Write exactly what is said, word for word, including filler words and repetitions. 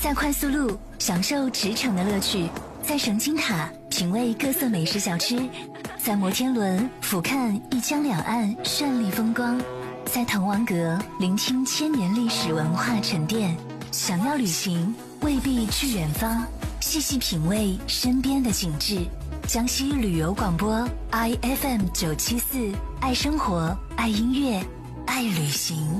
在快速路享受驰骋的乐趣，在神经塔品味各色美食小吃，在摩天轮俯瞰一江两岸绚丽风光，在滕王阁聆听千年历史文化沉淀。想要旅行，未必去远方，细细品味身边的景致。江西旅游广播 I F M 九七四，爱生活，爱音乐，爱旅行。